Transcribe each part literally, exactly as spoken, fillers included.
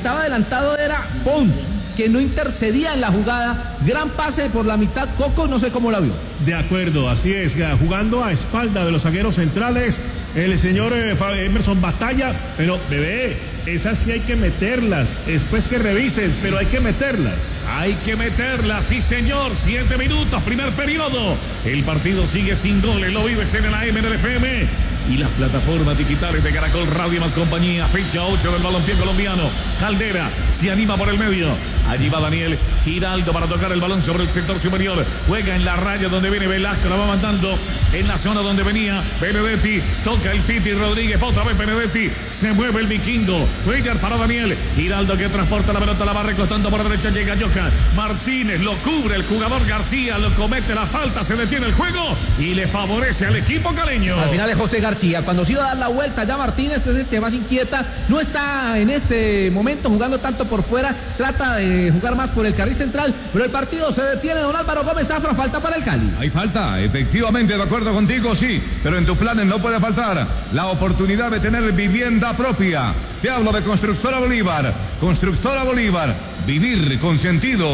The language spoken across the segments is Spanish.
estaba adelantado era Pons, que no intercedía en la jugada. Gran pase por la mitad, Coco, no sé cómo la vio. De acuerdo, así es, jugando a espalda de los zagueros centrales, el señor eh, Emerson Batalla, pero bebé, esas sí hay que meterlas, después que revisen, pero hay que meterlas. Hay que meterlas, sí señor, siete minutos, primer periodo. El partido sigue sin goles, lo vives en el A M, en el F M y las plataformas digitales de Caracol Radio más compañía. Fecha ocho del balompié colombiano. Caldera se anima por el medio. Allí va Daniel Giraldo para tocar el balón sobre el sector superior. Juega en la raya donde viene Velasco, la va mandando en la zona donde venía Benedetti. Toca el Titi Rodríguez, otra vez Benedetti. Se mueve el vikingo. Juega para Daniel Giraldo, que transporta la pelota, la va recostando por la derecha. Llega Johan Martínez, lo cubre el jugador García, lo comete la falta, se detiene el juego y le favorece al equipo caleño. Al final es José García. Cuando se iba a dar la vuelta, ya Martínez, que es el que más inquieta, no está en este momento jugando tanto por fuera, trata de jugar más por el carril central, pero el partido se detiene. Don Álvaro Gómez Zafra, falta para el Cali. Hay falta, efectivamente, de acuerdo contigo, sí, pero en tus planes no puede faltar la oportunidad de tener vivienda propia. Te hablo de Constructora Bolívar. Constructora Bolívar, vivir con sentido.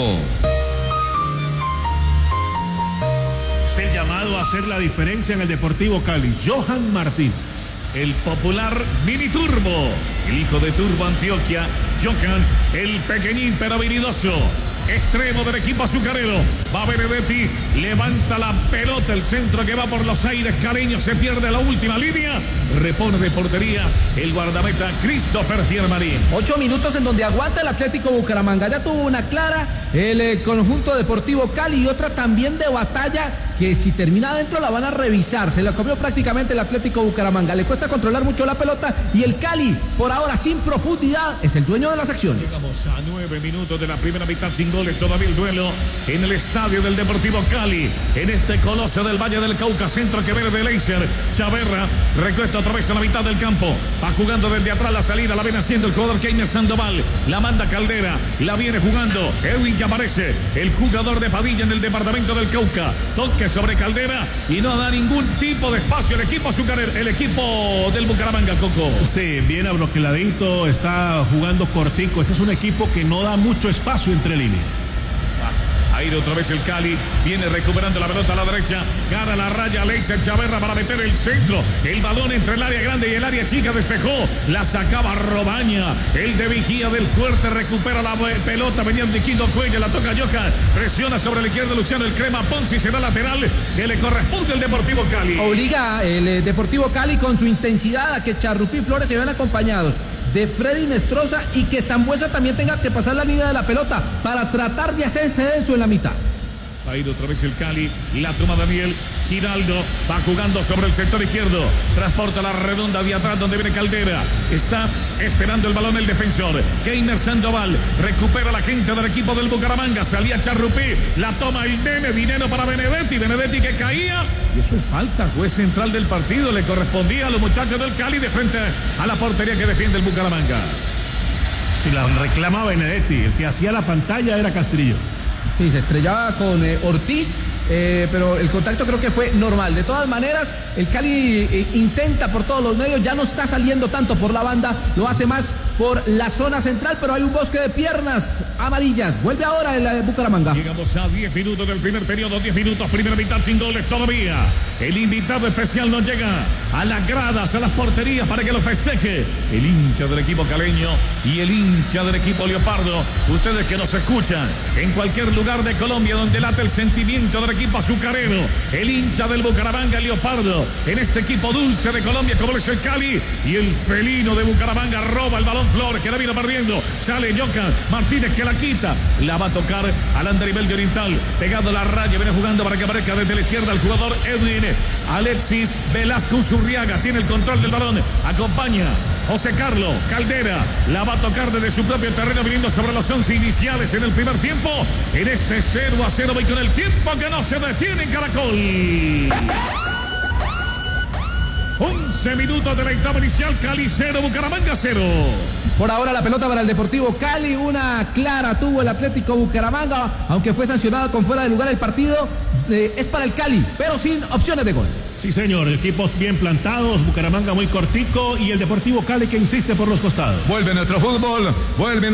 Es el llamado a hacer la diferencia en el Deportivo Cali, Johan Martínez. El popular Mini Turbo, el hijo de Turbo Antioquia, Johan, el pequeñín pero habilidoso, extremo del equipo azucarero. Va Benedetti, levanta la pelota, el centro que va por los aires caleños, se pierde la última línea, repone de portería el guardameta Christopher Fiermarín. Ocho minutos en donde aguanta el Atlético Bucaramanga. Ya tuvo una clara el eh, conjunto Deportivo Cali y otra también de Batalla, que si termina adentro la van a revisar. Se la comió prácticamente el Atlético Bucaramanga. Le cuesta controlar mucho la pelota y el Cali, por ahora sin profundidad, es el dueño de las acciones. Llegamos a nueve minutos de la primera mitad sin goles. Todavía el duelo en el estadio del Deportivo Cali, en este coloso del Valle del Cauca. Centro que viene de Leiser. Chaverra recuesta otra vez a la mitad del campo. Va jugando desde atrás la salida. La viene haciendo el jugador Keiner Sandoval. La manda Caldera. La viene jugando Edwin, que aparece. El jugador de Padilla en el departamento del Cauca. Toque sobre Caldera y no da ningún tipo de espacio el equipo azucarero, el equipo del Bucaramanga, Coco. Sí, bien abroqueladito, está jugando cortico. Ese es un equipo que no da mucho espacio entre líneas. Ahí otra vez el Cali, viene recuperando la pelota a la derecha, gana la raya Leiser Chaverra para meter el centro, el balón entre el área grande y el área chica, despejó, la sacaba Robaña, el de Vigía del Fuerte, recupera la pelota, venía el Niquito Cuello, la toca Johan, presiona sobre la izquierda Luciano el Crema Ponzi, será lateral que le corresponde al Deportivo Cali. Obliga el eh, Deportivo Cali con su intensidad a que Charrupí y Flores se vean acompañados de Freddy Nestroza y que Sambuesa también tenga que pasar la línea de la pelota para tratar de hacerse de eso en la mitad. Va a ir otra vez el Cali, la toma Daniel Giraldo, va jugando sobre el sector izquierdo, transporta la redonda de atrás donde viene Caldera, está esperando el balón el defensor, Keiner Sandoval, recupera la gente del equipo del Bucaramanga, salía Charrupí, la toma el nene, dinero para Benedetti, Benedetti que caía, y eso es falta, juez central del partido, le correspondía a los muchachos del Cali de frente a la portería que defiende el Bucaramanga. Si la reclama Benedetti, el que hacía la pantalla era Castrillo. Sí, se estrellaba con eh, Ortiz, eh, pero el contacto creo que fue normal. De todas maneras, el Cali eh, intenta por todos los medios, ya no está saliendo tanto por la banda, lo hace más por la zona central, pero hay un bosque de piernas amarillas. Vuelve ahora el, el Bucaramanga. Llegamos a diez minutos del primer periodo, diez minutos, primera mitad sin goles todavía. El invitado especial no llega a las gradas, a las porterías para que lo festeje. El hincha del equipo caleño y el hincha del equipo leopardo. Ustedes que nos escuchan en cualquier lugar de Colombia donde late el sentimiento del equipo azucarero, el hincha del Bucaramanga leopardo, en este equipo dulce de Colombia como es el Cali, y el felino de Bucaramanga roba el balón Flores, que la vino perdiendo, sale Johan Martínez que la quita, la va a tocar al andarivel de Oriental, pegado a la raya, viene jugando para que aparezca desde la izquierda el jugador Edwin Alexis Velasco Zurriaga, tiene el control del balón, acompaña José Carlos Caldera, la va a tocar desde su propio terreno, viniendo sobre los once iniciales en el primer tiempo, en este cero a cero, y con el tiempo que no se detiene en Caracol. once minutos de la etapa inicial, Cali cero, Bucaramanga cero. Por ahora la pelota para el Deportivo Cali, una clara tuvo el Atlético Bucaramanga, aunque fue sancionado con fuera de lugar el partido, eh, es para el Cali, pero sin opciones de gol. Sí, señor, equipos bien plantados, Bucaramanga muy cortico y el Deportivo Cali que insiste por los costados. Vuelve nuestro fútbol, vuelve